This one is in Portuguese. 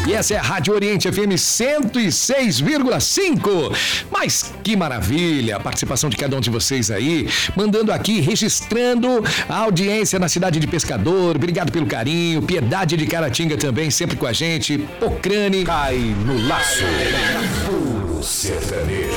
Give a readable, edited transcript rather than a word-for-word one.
E essa é a Rádio Oriente FM 106,5. Mas que maravilha, a participação de cada um de vocês aí, mandando aqui, registrando a audiência na cidade de Pescador. Obrigado pelo carinho. Piedade de Caratinga também, sempre com a gente. Pocrane. Cai no laço. Puro sertanejo.